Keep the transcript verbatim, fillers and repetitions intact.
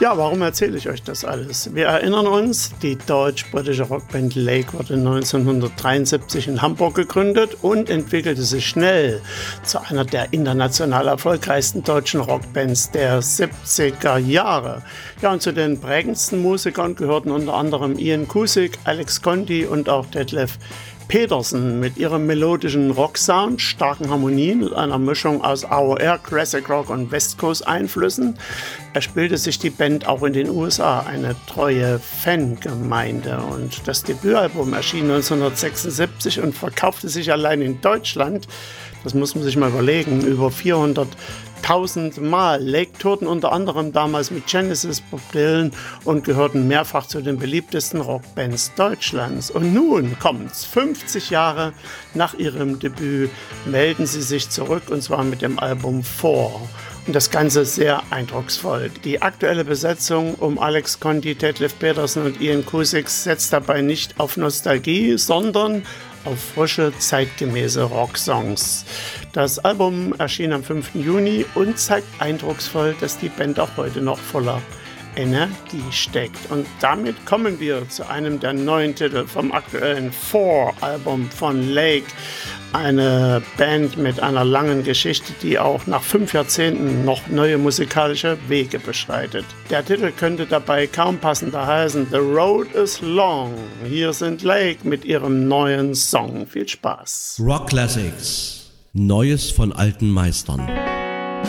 Ja, warum erzähle ich euch das alles? Wir erinnern uns, die deutsch-britische Rockband Lake wurde neunzehnhundertdreiundsiebzig in Hamburg gegründet und entwickelte sich schnell zu einer der international erfolgreichsten deutschen Rockbands der siebziger Jahre. Ja, und zu den prägendsten Musikern gehörten unter anderem Ian Cusick, Alex Conti und auch Detlef Petersen mit ihrem melodischen Rocksound, starken Harmonien und einer Mischung aus A O R, Classic Rock und West Coast Einflüssen erspielte sich die Band auch in den U S A eine treue Fangemeinde. Und das Debütalbum erschien neunzehnhundertsechsundsiebzig und verkaufte sich allein in Deutschland, das muss man sich mal überlegen, über vierhunderttausend Mal. Lake tourten unter anderem damals mit Genesis, Bob Dylan und gehörten mehrfach zu den beliebtesten Rockbands Deutschlands. Und nun kommt's, fünfzig Jahre nach ihrem Debüt melden sie sich zurück, und zwar mit dem Album Four. Und das Ganze sehr eindrucksvoll. Die aktuelle Besetzung um Alex Conti, Detlef Petersen und Ian Cusick setzt dabei nicht auf Nostalgie, sondern auf frische, zeitgemäße Rocksongs. Das Album erschien am fünften Juni und zeigt eindrucksvoll, dass die Band auch heute noch voller Energie steckt. Und damit kommen wir zu einem der neuen Titel vom aktuellen Four-Album von Lake. Eine Band mit einer langen Geschichte, die auch nach fünf Jahrzehnten noch neue musikalische Wege beschreitet. Der Titel könnte dabei kaum passender heißen: The Road is Long. Hier sind Lake mit ihrem neuen Song. Viel Spaß. Rock Classics. Neues von alten Meistern.